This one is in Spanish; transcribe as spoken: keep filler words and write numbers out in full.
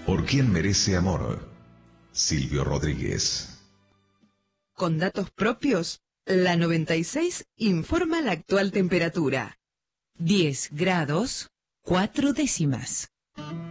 ¿Por quién merece amor? Silvio Rodríguez. Con datos propios, la noventa y seis informa la actual temperatura. diez grados, cuatro décimas.